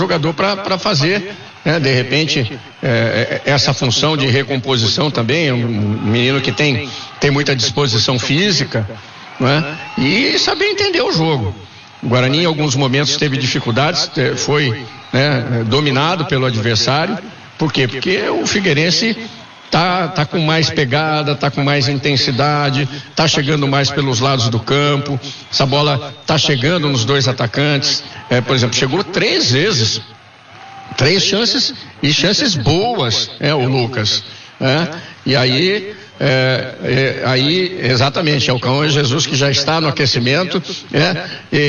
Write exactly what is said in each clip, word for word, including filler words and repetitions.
jogador para fazer, né, de repente, é, essa função de recomposição também. É um menino que tem, tem muita disposição física, né, e saber entender o jogo. O Guarani, em alguns momentos, teve dificuldades, foi, né, dominado pelo adversário. Por quê? Porque o Figueirense Tá, tá com mais pegada, tá com mais intensidade, tá chegando mais pelos lados do campo, essa bola tá chegando nos dois atacantes, é, por exemplo, chegou três vezes, três chances, e chances boas, é, o Lucas, é, e aí, é, é, aí, exatamente, é o Cauã Jesus que já está no aquecimento, é,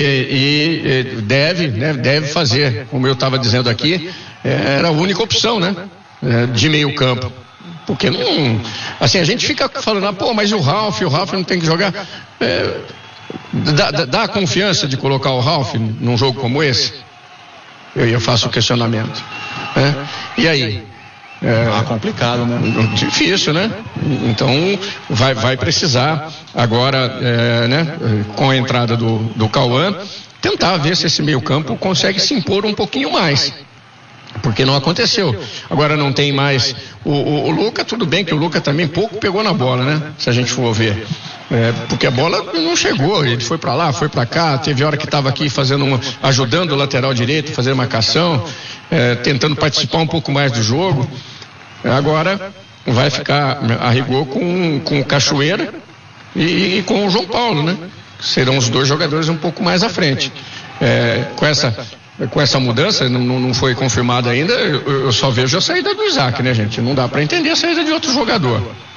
e, e deve, né, deve fazer, como eu estava dizendo aqui, é, era a única opção, né, é, de meio campo. Porque não, assim, a gente fica falando, ah, pô, mas o Ralf, o Ralf não tem que jogar. É, dá, dá, dá a confiança de colocar o Ralf num jogo como esse? Eu, eu faço o questionamento. É, e aí? É, ah, complicado, né? Difícil, né? Então vai, vai precisar agora, é, né, com a entrada do, do Cauã, tentar ver se esse meio campo consegue se impor um pouquinho mais. Porque não aconteceu. Agora não tem mais o, o, o Luca, tudo bem que o Luca também pouco pegou na bola, né? Se a gente for ver. É, porque a bola não chegou, ele foi para lá, foi para cá, teve hora que estava aqui fazendo uma, ajudando o lateral direito, fazer marcação, é, tentando participar um pouco mais do jogo. Agora vai ficar a rigor com, com o Cachoeira e, e com o João Paulo, né? Serão os dois jogadores um pouco mais à frente. É, com essa Com essa mudança, não, não foi confirmada ainda, eu, eu só vejo a saída do Isaac, né, gente? Não dá para entender a saída de outro jogador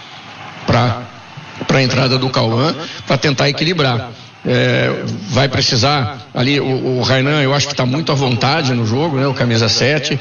para para a entrada do Cauã, para tentar equilibrar. É, vai precisar ali, o, o Rainan, eu acho que está muito à vontade no jogo, né? O camisa sete,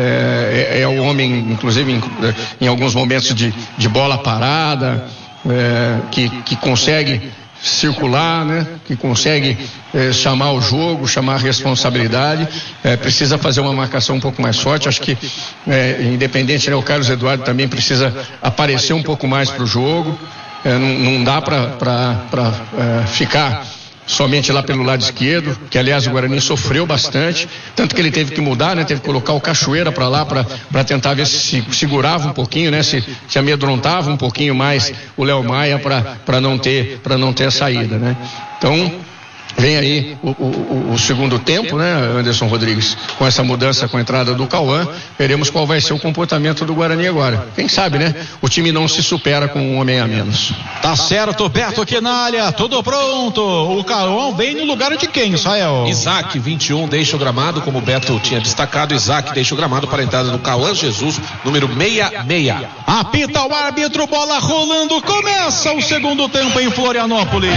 é, é, é o homem, inclusive, em, em alguns momentos de, de bola parada, é, que, que consegue circular, né? Que consegue eh, chamar o jogo, chamar a responsabilidade, eh, precisa fazer uma marcação um pouco mais forte. Acho que eh, independente, né, o Carlos Eduardo também precisa aparecer um pouco mais para o jogo, eh, não, não dá para eh, ficar somente lá pelo lado esquerdo, que aliás o Guarani sofreu bastante, tanto que ele teve que mudar, né? Teve que colocar o Cachoeira para lá para tentar ver se, se segurava um pouquinho, né? Se, se amedrontava um pouquinho mais o Léo Maia para não ter para não ter a saída, né? Então vem aí o, o, o segundo tempo, né, Anderson Rodrigues, com essa mudança, com a entrada do Cauã, veremos qual vai ser o comportamento do Guarani agora. Quem sabe, né? O time não se supera com um homem a menos. Tá certo, Beto Quinalha, tudo pronto. O Cauã vem no lugar de quem, Israel? Isaac, vinte e um, deixa o gramado, como o Beto tinha destacado. Isaac deixa o gramado para a entrada do Cauã Jesus, número sessenta e seis. Apita o árbitro, bola rolando, começa o segundo tempo em Florianópolis.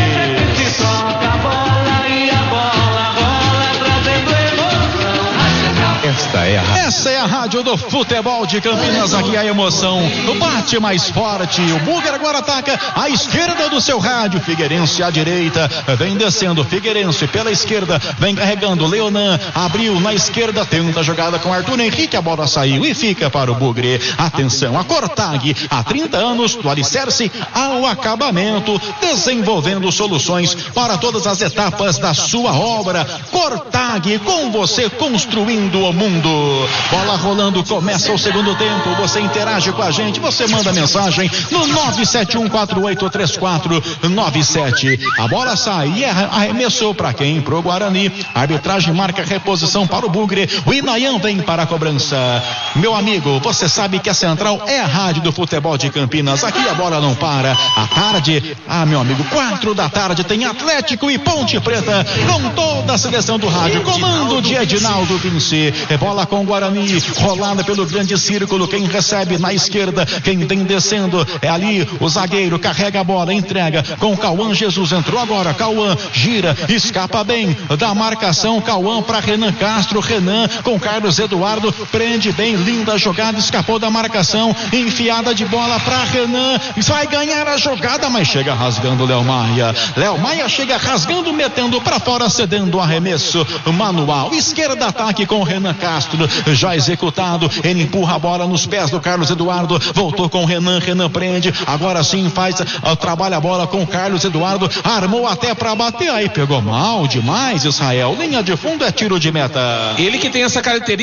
Esta é, a... Essa é a rádio do futebol de Campinas. Aqui a emoção bate mais forte. O Bugre agora ataca à esquerda do seu rádio. Figueirense à direita, vem descendo. Figueirense pela esquerda, vem carregando. Leonan abriu na esquerda, tenta a jogada com Arthur Henrique. A bola saiu e fica para o Bugre. Atenção, a Cortag, há trinta anos, do alicerce ao acabamento, desenvolvendo soluções para todas as etapas da sua obra. Cortag, com você construindo o mundo. Bola rolando, começa o segundo tempo. Você interage com a gente, você manda mensagem no nove sete um quatro oito três quatro nove sete. A bola sai e arremessou para quem? Pro Guarani. A arbitragem marca reposição para o Bugre. O Inayan vem para a cobrança. Meu amigo, você sabe que a central é a rádio do futebol de Campinas. Aqui a bola não para. À tarde, ah, meu amigo, quatro da tarde tem Atlético e Ponte Preta com toda a seleção do rádio. Comando de Edinaldo Vinci. É bola com o Guarani, rolada pelo grande círculo. Quem recebe na esquerda, quem vem descendo é ali o zagueiro, carrega a bola, entrega com o Cauã Jesus. Entrou agora, Cauã gira, escapa bem da marcação. Cauã para Renan Castro. Renan com Carlos Eduardo, prende bem, linda jogada, escapou da marcação, enfiada de bola para Renan, vai ganhar a jogada, mas chega rasgando Léo Maia. Léo Maia chega rasgando, metendo para fora, cedendo o arremesso manual. Esquerda, ataque com Renan Castro, já executado, ele empurra a bola nos pés do Carlos Eduardo, voltou com o Renan, Renan prende, agora sim faz, trabalha a bola com o Carlos Eduardo, armou até para bater, aí pegou mal demais, Israel, linha de fundo é tiro de meta. Ele que tem essa característica